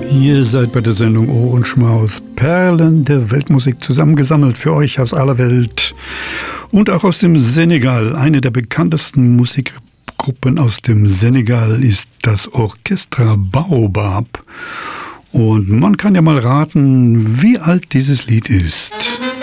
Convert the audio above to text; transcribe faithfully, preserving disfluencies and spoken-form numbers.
Ihr seid bei der Sendung Ohrenschmaus, Perlen der Weltmusik zusammengesammelt für euch aus aller Welt und auch aus dem Senegal. Eine der bekanntesten Musikgruppen aus dem Senegal ist das Orchestra Baobab. Und man kann ja mal raten, wie alt dieses Lied ist.